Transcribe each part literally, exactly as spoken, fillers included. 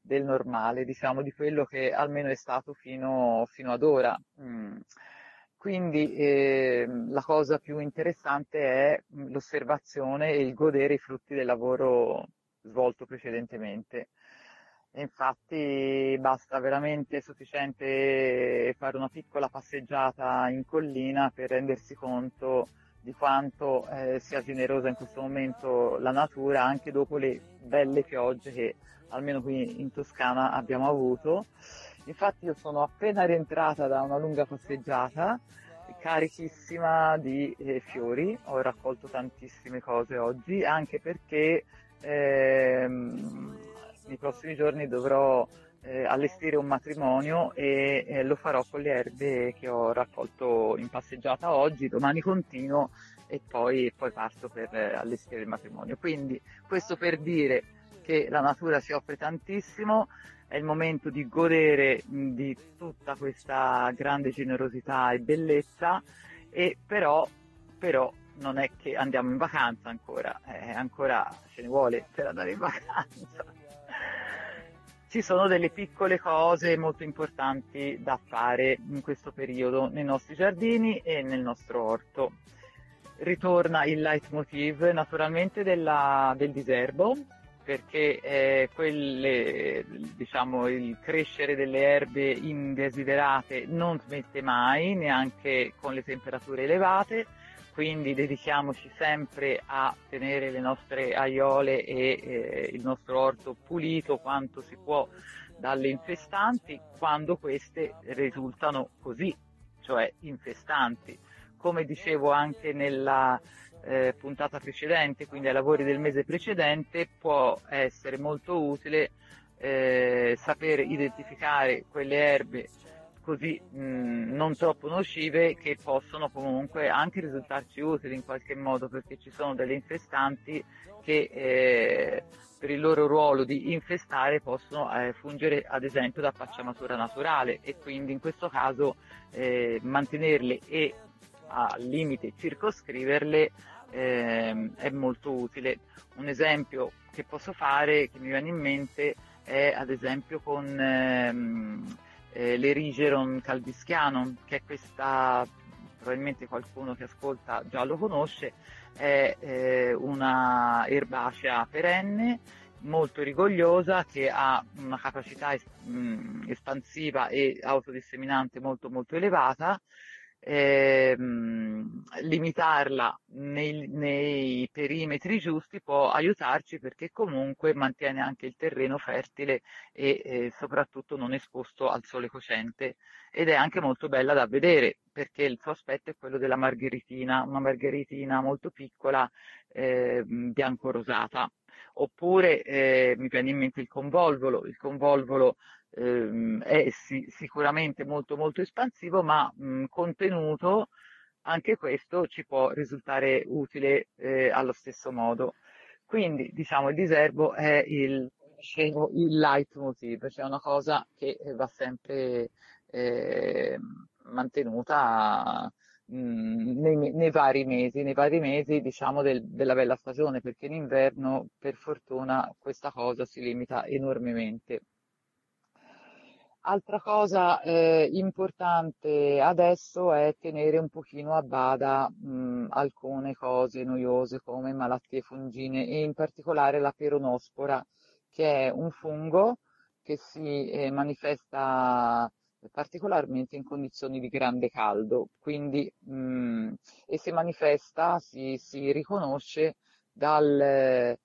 del normale, diciamo, di quello che almeno è stato fino, fino ad ora. Mm. Quindi eh, la cosa più interessante è mh, l'osservazione e il godere i frutti del lavoro svolto precedentemente. E infatti basta veramente, è sufficiente fare una piccola passeggiata in collina per rendersi conto di quanto eh, sia generosa in questo momento la natura, anche dopo le belle piogge che almeno qui in Toscana abbiamo avuto. Infatti io sono appena rientrata da una lunga passeggiata, carichissima di eh, fiori, ho raccolto tantissime cose oggi, anche perché ehm, nei prossimi giorni dovrò eh, allestire un matrimonio e eh, lo farò con le erbe che ho raccolto in passeggiata oggi, domani continuo e poi, poi parto per eh, allestire il matrimonio. Quindi questo per dire che la natura ci offre tantissimo, è il momento di godere mh, di tutta questa grande generosità e bellezza, e però, però non è che andiamo in vacanza ancora, eh, ancora ce ne vuole per andare in vacanza. Ci sono delle piccole cose molto importanti da fare in questo periodo nei nostri giardini e nel nostro orto. Ritorna il leitmotiv naturalmente della, del diserbo, perché eh, quelle, diciamo, il crescere delle erbe indesiderate non smette mai, neanche con le temperature elevate, quindi dedichiamoci sempre a tenere le nostre aiole e eh, il nostro orto pulito quanto si può dalle infestanti, quando queste risultano così, cioè infestanti. Come dicevo anche nella eh, puntata precedente, quindi ai lavori del mese precedente, può essere molto utile eh, sapere identificare quelle erbe così mh, non troppo nocive, che possono comunque anche risultarci utili in qualche modo, perché ci sono delle infestanti che eh, per il loro ruolo di infestare possono eh, fungere ad esempio da pacciamatura naturale, e quindi in questo caso eh, mantenerle e al limite circoscriverle ehm, è molto utile. Un esempio che posso fare, che mi viene in mente, è ad esempio con ehm, eh, l'Erigeron calvischiano, che è questa, probabilmente qualcuno che ascolta già lo conosce, è eh, una erbacea perenne molto rigogliosa, che ha una capacità es- mh, espansiva e autodisseminante molto molto elevata. Ehm, limitarla nei, nei perimetri giusti può aiutarci, perché comunque mantiene anche il terreno fertile e eh, soprattutto non esposto al sole cocente, ed è anche molto bella da vedere, perché il suo aspetto è quello della margheritina, una margheritina molto piccola, eh, bianco-rosata. Oppure eh, mi viene in mente il convolvolo, il convolvolo ehm, è sì- sicuramente molto molto espansivo, ma mh, contenuto, anche questo ci può risultare utile eh, allo stesso modo. Quindi, diciamo, il diserbo è il, dicevo, il leitmotiv, cioè una cosa che eh, va sempre eh, mantenuta mh, nei, nei vari mesi, nei vari mesi, diciamo, del- della bella stagione, perché in inverno, per fortuna, questa cosa si limita enormemente. Altra cosa eh, importante adesso è tenere un pochino a bada mh, alcune cose noiose come malattie fungine, e in particolare la peronospora, che è un fungo che si eh, manifesta particolarmente in condizioni di grande caldo, quindi mh, e si manifesta, si, si riconosce dal,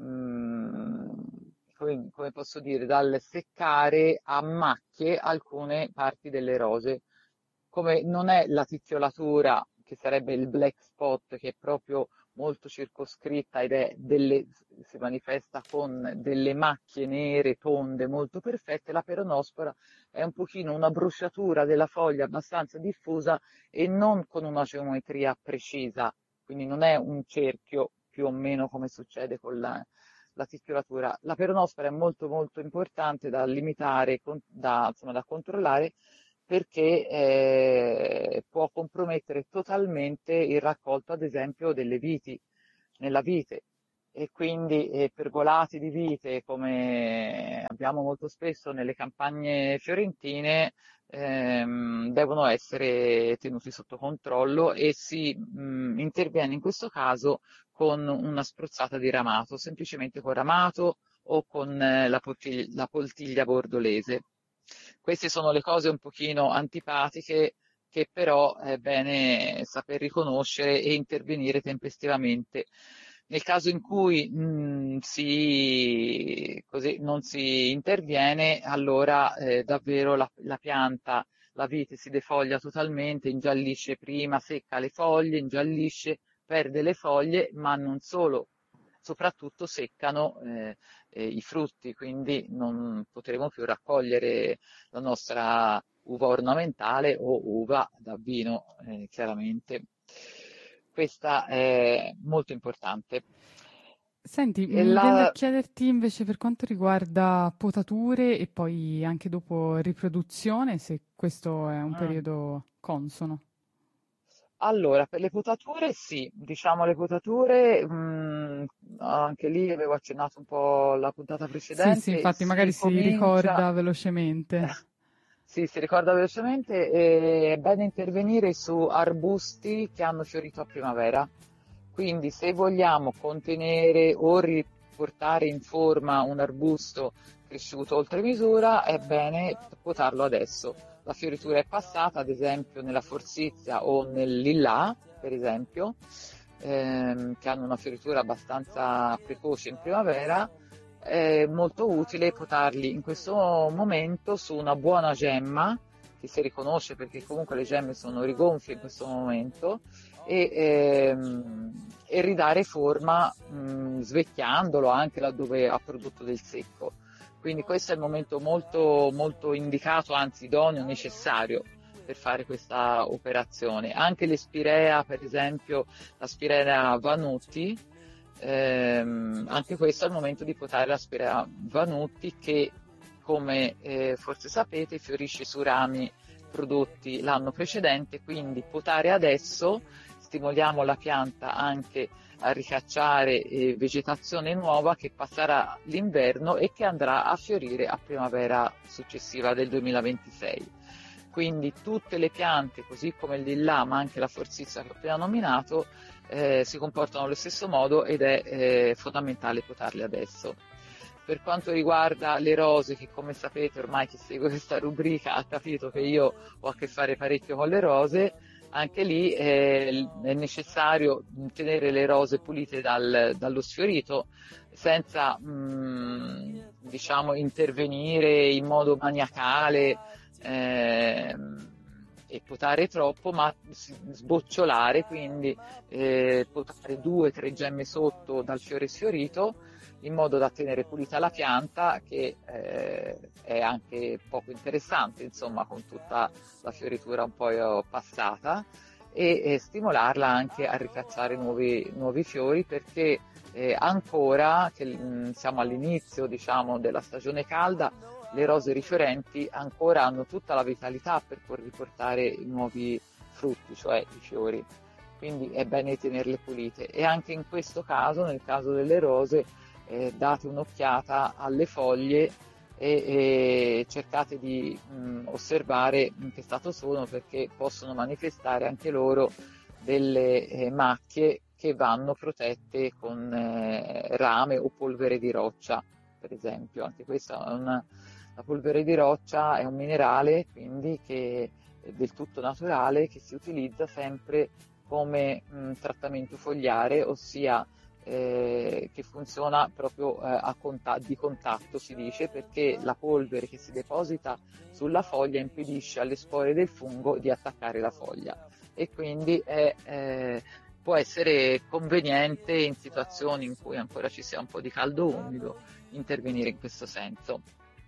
mh, come, come posso dire, dal seccare a macchie alcune parti delle rose. Come non è la tiziolatura, che sarebbe il black spot, che è proprio molto circoscritta ed è delle, si manifesta con delle macchie nere tonde molto perfette, la peronospora è un pochino una bruciatura della foglia abbastanza diffusa e non con una geometria precisa, quindi non è un cerchio più o meno come succede con la, la titolatura. La peronospora è molto molto importante da limitare, con- da, insomma, da controllare, perché eh, può compromettere totalmente il raccolto, ad esempio, delle viti nella vite. e quindi eh, pergolati di vite, come abbiamo molto spesso nelle campagne fiorentine, ehm, devono essere tenuti sotto controllo e si mh, interviene in questo caso con una spruzzata di ramato, semplicemente con ramato o con eh, la poltiglia, la poltiglia bordolese. Queste sono le cose un pochino antipatiche che però è bene saper riconoscere e intervenire tempestivamente. Nel caso in cui mh, si, così, non si interviene, allora eh, davvero la, la pianta, la vite si defoglia totalmente, ingiallisce prima, secca le foglie, ingiallisce, perde le foglie, ma non solo, soprattutto seccano eh, eh, i frutti, quindi non potremo più raccogliere la nostra uva ornamentale o uva da vino, eh, chiaramente. Questa è molto importante. Senti, E mi viene da la, chiederti invece per quanto riguarda potature e poi anche dopo riproduzione, se questo è un mm, periodo consono. allora, per le potature sì, diciamo le potature, mm, anche lì avevo accennato un po' la puntata Sì, sì, precedente, infatti magari si si comincia. ricorda velocemente. Sì, si ricorda velocemente, e è bene intervenire su arbusti che hanno fiorito a primavera. Quindi se vogliamo contenere o riportare in forma un arbusto cresciuto oltre misura, è bene potarlo adesso. La fioritura è passata, ad esempio nella forzizia o nel lillà, per esempio, ehm, che hanno una fioritura abbastanza precoce in primavera. È molto utile potarli in questo momento su una buona gemma, che si riconosce perché comunque le gemme sono rigonfie in questo momento, e, ehm, e ridare forma mh, svecchiandolo anche laddove ha prodotto del secco. Quindi questo è il momento molto, molto indicato, anzi idoneo, necessario per fare questa operazione. Anche l'Espirea, per esempio, la Spirea Vanutti, ehm, anche questo è il momento di potare la Spirea Vanutti che, come eh, forse sapete, fiorisce su rami prodotti l'anno precedente, quindi potare adesso stimoliamo la pianta anche a ricacciare eh, vegetazione nuova che passerà l'inverno e che andrà a fiorire a primavera successiva del duemilaventisei. Quindi tutte le piante, così come il lillà, ma anche la forzizia che ho appena nominato, eh, si comportano allo stesso modo ed è eh, fondamentale potarle adesso. Per quanto riguarda le rose, che come sapete ormai chi segue questa rubrica ha capito che io ho a che fare parecchio con le rose, anche lì eh, è necessario tenere le rose pulite dal, dallo sfiorito senza mh, diciamo intervenire in modo maniacale eh, e potare troppo, ma sbocciolare, quindi eh, potare due o tre gemme sotto dal fiore sfiorito in modo da tenere pulita la pianta, che eh, è anche poco interessante, insomma, con tutta la fioritura un po' passata, e, e stimolarla anche a ricacciare nuovi, nuovi fiori, perché eh, ancora che mh, siamo all'inizio, diciamo, della stagione calda, le rose rifiorenti ancora hanno tutta la vitalità per poi riportare i nuovi frutti, cioè i fiori. Quindi è bene tenerle pulite. E anche in questo caso, nel caso delle rose, eh, date un'occhiata alle foglie e, e cercate di mh, osservare in che stato sono, perché possono manifestare anche loro delle eh, macchie che vanno protette con eh, rame o polvere di roccia, per esempio. Anche questa è una, la polvere di roccia è un minerale, quindi che è del tutto naturale, che si utilizza sempre come mh, trattamento fogliare, ossia eh, che funziona proprio eh, a contatto, di contatto, si dice, perché la polvere che si deposita sulla foglia impedisce alle spore del fungo di attaccare la foglia, e quindi è, eh, può essere conveniente in situazioni in cui ancora ci sia un po' di caldo umido intervenire in questo senso.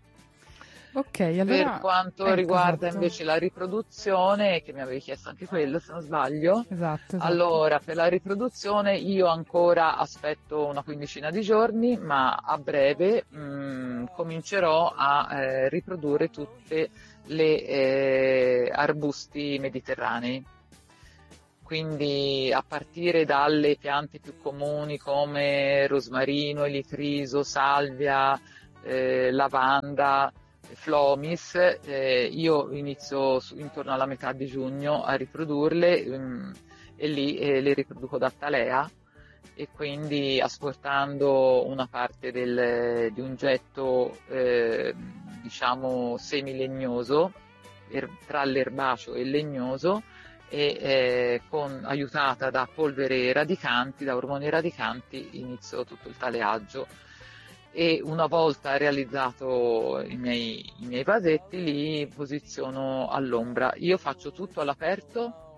Ok, Per allora, quanto ecco, riguarda esatto, invece la riproduzione, che mi avevi chiesto anche quello se non sbaglio, esatto, esatto. allora per la riproduzione io ancora aspetto una quindicina di giorni, ma a breve mh, comincerò a eh, riprodurre tutte le eh, arbusti mediterranei. quindi a partire dalle piante più comuni come rosmarino, elitriso, salvia, eh, lavanda, Flomis, eh, io inizio su- intorno alla metà di giugno a riprodurle, mm, e lì eh, le riproduco da talea, e quindi asportando una parte del- di un getto eh, diciamo semilegnoso er- tra l'erbaceo e il legnoso, e eh, con, aiutata da polvere radicanti, da ormoni radicanti, inizio tutto il taleaggio. E una volta realizzato i miei, i miei vasetti, li posiziono all'ombra. Io faccio tutto all'aperto.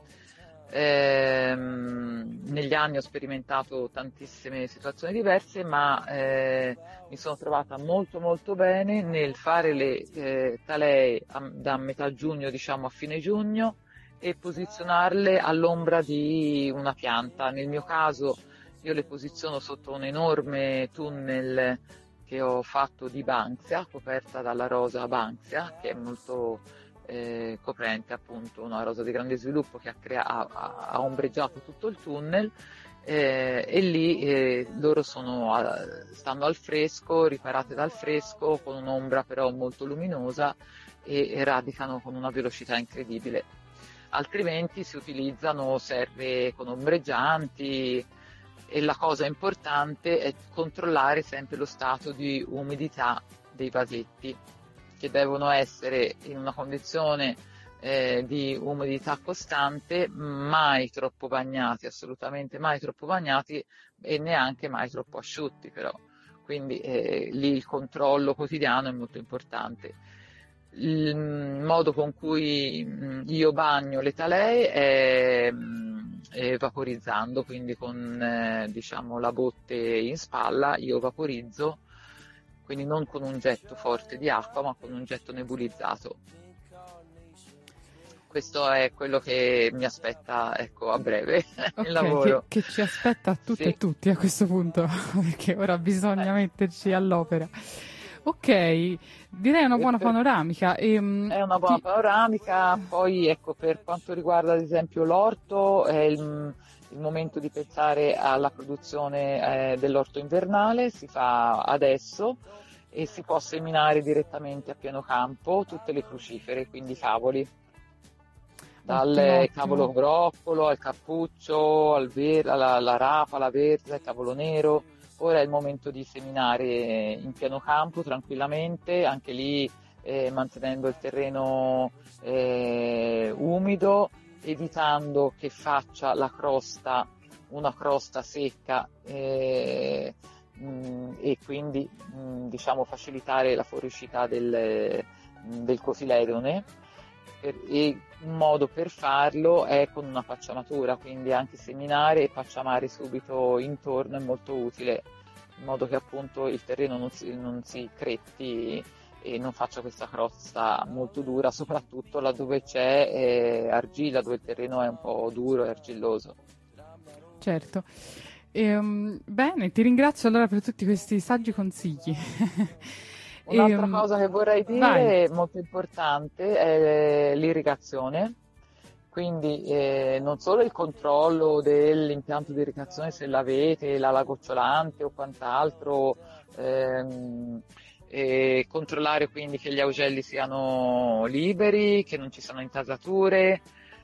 Ehm, negli anni ho sperimentato tantissime situazioni diverse, ma eh, mi sono trovata molto molto bene nel fare le eh, talee a- da metà giugno, diciamo, a fine giugno, e posizionarle all'ombra di una pianta. Nel mio caso io le posiziono sotto un enorme tunnel che ho fatto di Banksia, coperta dalla rosa Banksia, che è molto eh, coprente, appunto, una rosa di grande sviluppo che ha, crea- ha, ha- ha ombreggiato tutto il tunnel, eh, e lì eh, loro sono, a- stanno al fresco, riparate dal fresco, con un'ombra però molto luminosa, e, e radicano con una velocità incredibile. Altrimenti si utilizzano serre con ombreggianti, e la cosa importante è controllare sempre lo stato di umidità dei vasetti, che devono essere in una condizione eh, di umidità costante, mai troppo bagnati, assolutamente mai troppo bagnati, e neanche mai troppo asciutti però. Quindi eh, lì il controllo quotidiano è molto importante. Il modo con cui mh, io bagno le talee è, mh, è vaporizzando, quindi con eh, diciamo la botte in spalla io vaporizzo, quindi non con un getto forte di acqua, ma con un getto nebulizzato. Questo è quello che mi aspetta, ecco, a breve il Ok, che, lavoro. che ci aspetta a tutte e Sì, tutti a questo punto, perché ora eh, bisogna metterci all'opera. Ok, direi una e buona per- panoramica. E, mm, è una buona ti... panoramica. Poi ecco, per quanto riguarda ad esempio l'orto, è il, il momento di pensare alla produzione eh, dell'orto invernale, si fa adesso, e si può seminare direttamente a pieno campo tutte le crucifere, quindi cavoli, Ottimo, dal cavolo ottimo. broccolo al cappuccio, al ver- alla, alla rapa, alla verde, al cavolo nero. Ora è il momento di seminare in pieno campo tranquillamente, anche lì eh, mantenendo il terreno eh, umido, evitando che faccia la crosta una crosta secca, eh, mh, e quindi mh, diciamo facilitare la fuoriuscita del, del cotiledone. Per- e un modo per farlo è con una pacciamatura, quindi anche seminare e pacciamare subito intorno è molto utile, in modo che appunto il terreno non si, non si crepi e non faccia questa crosta molto dura, soprattutto laddove c'è eh, argilla, dove il terreno è un po' duro e argilloso. Certo. Ehm, bene, ti ringrazio allora per tutti questi saggi consigli. Un'altra Ehm, cosa che vorrei vai. dire, molto importante, è l'irrigazione. Quindi eh, non solo il controllo dell'impianto di irrigazione, se l'avete, la gocciolante o quant'altro, ehm, e controllare quindi che gli augelli siano liberi, che non ci siano intasature,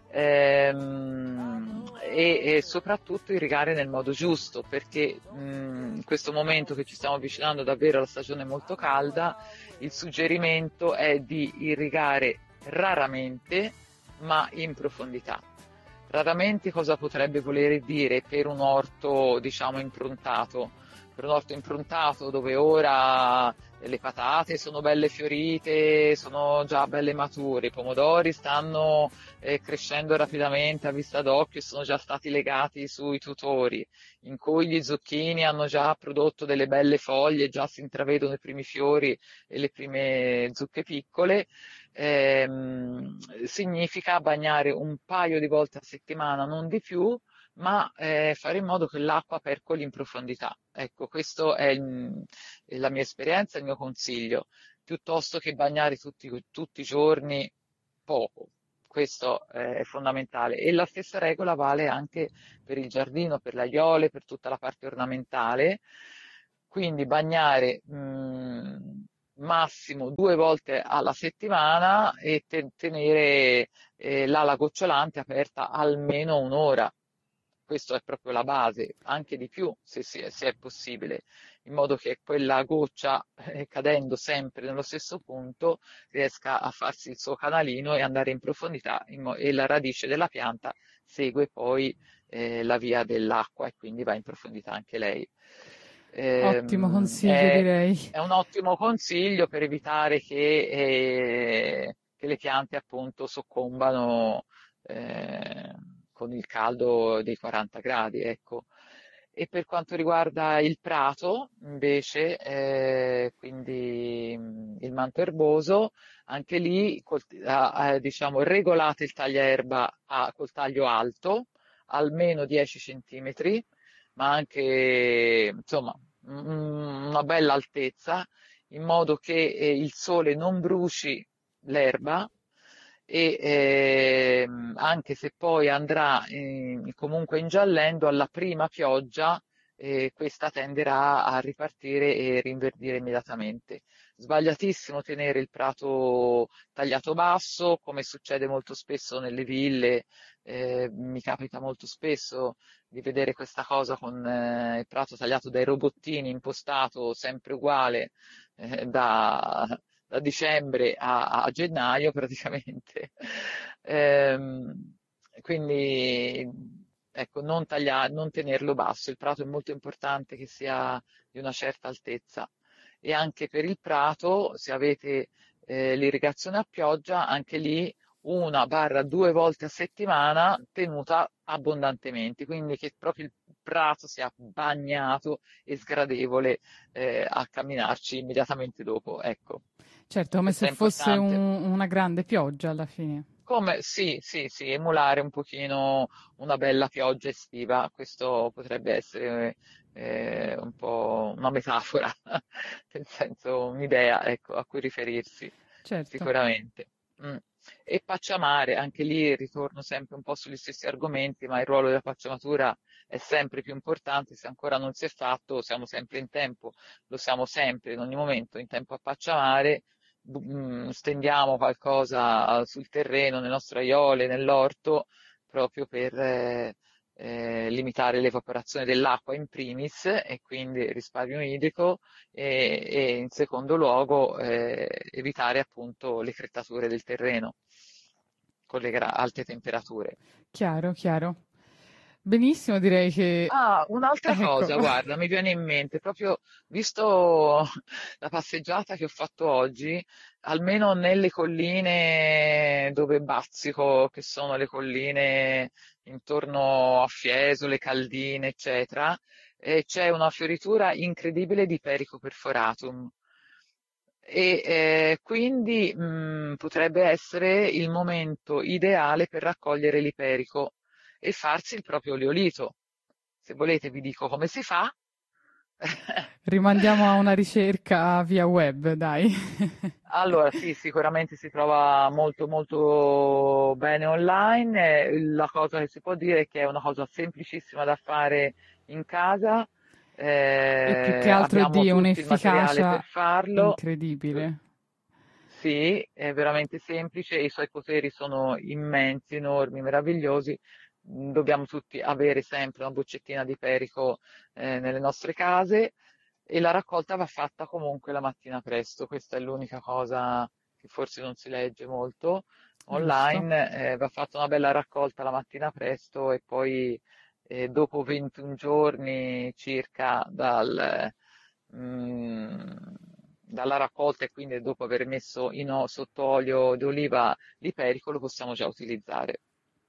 ehm, e, e soprattutto irrigare nel modo giusto, perché mh, in questo momento che ci stiamo avvicinando davvero alla stagione molto calda, il suggerimento è di irrigare raramente, ma in profondità. Raramente cosa potrebbe voler dire per un orto, diciamo, improntato? Per un orto improntato dove ora le patate sono belle fiorite, sono già belle mature, i pomodori stanno eh, crescendo rapidamente a vista d'occhio e sono già stati legati sui tutori, in cui gli zucchini hanno già prodotto delle belle foglie, già si intravedono i primi fiori e le prime zucche piccole. Ehm, significa bagnare un paio di volte a settimana, non di più, ma eh, fare in modo che l'acqua percoli in profondità. Ecco, questo è il- la mia esperienza, il mio consiglio, piuttosto che bagnare tutti, tutti i giorni poco. questo eh, è fondamentale. E la stessa regola vale anche per il giardino, per le aiole, per tutta la parte ornamentale. Quindi bagnare mh, massimo due volte alla settimana e te- tenere eh, l'ala gocciolante aperta almeno un'ora. Questo è proprio la base, anche di più se, si- se è possibile, in modo che quella goccia, eh, cadendo sempre nello stesso punto, riesca a farsi il suo canalino e andare in profondità in mo- e la radice della pianta segue poi eh, la via dell'acqua e quindi va in profondità anche lei. Ottimo Ehm, consiglio, è, direi. è un ottimo consiglio per evitare che, eh, che le piante appunto soccombano eh, con il caldo dei quaranta gradi, ecco. E per quanto riguarda il prato, invece, eh, quindi mh, il manto erboso, anche lì col- ah, eh, diciamo, regolate il tagliaerba a- col taglio alto, almeno dieci centimetri, ma anche insomma mm, una bella altezza, in modo che eh, il sole non bruci l'erba e ehm, anche se poi andrà eh, comunque ingiallendo alla prima pioggia, eh, questa tenderà a ripartire e rinverdire immediatamente. Sbagliatissimo tenere il prato tagliato basso, come succede molto spesso nelle ville, eh, mi capita molto spesso di vedere questa cosa con eh, il prato tagliato dai robottini, impostato sempre uguale eh, da, da dicembre a, a gennaio praticamente. Ehm, quindi ecco, non tagliare, non tenerlo basso. Il prato è molto importante che sia di una certa altezza. E anche per il prato, se avete eh, l'irrigazione a pioggia, anche lì una barra due volte a settimana tenuta abbondantemente, quindi che proprio il prato sia bagnato e sgradevole eh, a camminarci immediatamente dopo. Ecco, Certo, come questo se è fosse importante. un- una grande pioggia alla fine. Come, sì, sì, sì, emulare un pochino una bella pioggia estiva, questo potrebbe essere eh, un po' una metafora, nel senso un'idea, ecco, a cui riferirsi, Certo. sicuramente. Mm. E pacciamare, anche lì ritorno sempre un po' sugli stessi argomenti, ma il ruolo della pacciamatura è sempre più importante, se ancora non si è fatto, siamo sempre in tempo, lo siamo sempre, in ogni momento, in tempo a pacciamare bu- mm, stendiamo qualcosa sul terreno, nelle nostre aiole, nell'orto, proprio per eh, eh, limitare l'evaporazione dell'acqua in primis e quindi risparmio idrico e, e in secondo luogo eh, evitare appunto le crettature del terreno con le gra- alte temperature. Chiaro, chiaro. Benissimo, direi che... Ah, un'altra Ecco, cosa, guarda, mi viene in mente, proprio visto la passeggiata che ho fatto oggi, almeno nelle colline dove bazzico, che sono le colline intorno a Fiesole, Caldine, eccetera, eh, c'è una fioritura incredibile di Perico perforatum. E eh, quindi mh, potrebbe essere il momento ideale per raccogliere l'iperico e farsi il proprio oleolito. Se volete vi dico come si fa. rimandiamo a una ricerca via web, dai. Allora, sì, sicuramente si trova molto molto bene online. Eh, La cosa che si può dire è che è una cosa semplicissima da fare in casa. E più che Eh, altro abbiamo di tutto il materiale per un'efficacia farlo. incredibile. Sì, è veramente semplice, i suoi poteri sono immensi, enormi, meravigliosi. Mm, Dobbiamo tutti avere sempre una boccettina di perico eh, nelle nostre case e la raccolta va fatta comunque la mattina presto. Questa è l'unica cosa che forse non si legge molto Giusto? online. Eh, va fatta una bella raccolta la mattina presto e poi eh, dopo ventuno giorni circa dal, mm, dalla raccolta e quindi dopo aver messo in o- sotto olio d'oliva l'iperico lo possiamo già utilizzare.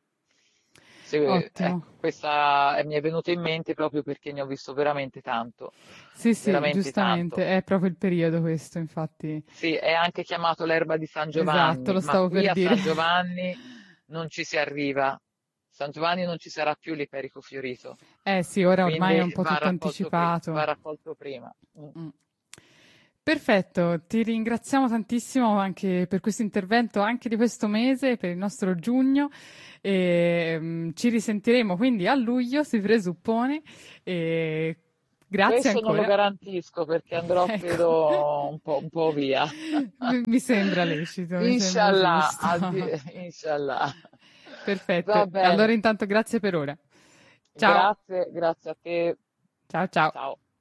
Se- Ottimo. ecco, questa eh, mi è venuta in mente proprio perché ne ho visto veramente tanto, Sì, sì, veramente giustamente, tanto. è proprio il periodo questo, infatti. Sì, è anche chiamato l'erba di San Esatto, Giovanni, lo ma stavo qui per a dire. San Giovanni non ci si arriva. San Giovanni non ci sarà più l'iperico fiorito, Eh sì, ora ormai è quindi un po' va tutto raccolto, pri- va anticipato. raccolto prima. Mm. Mm. Perfetto, ti ringraziamo tantissimo anche per questo intervento, anche di questo mese, per il nostro giugno. E, mm, ci risentiremo quindi a luglio, si presuppone. E grazie Questo non lo ancora. garantisco perché andrò, Ecco, credo, un po', un po' via. mi mi sembra lecito, mi sembra Inshallah, giusto. addio- inshallah. Va Perfetto, allora bene, intanto grazie per ora. Ciao, grazie, grazie a te. ciao, ciao. Ciao.